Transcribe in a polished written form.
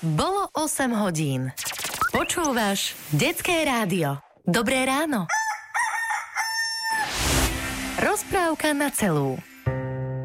Bolo 8 hodín. Počúvaš Detské rádio. Dobré ráno. Rozprávka na celú.